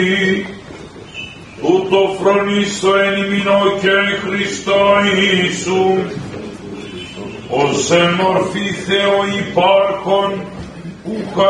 τούτο φρονήσω εν ημινό και εν Χριστώ Ιησού, ως εν μορφή Θεό υπάρχον,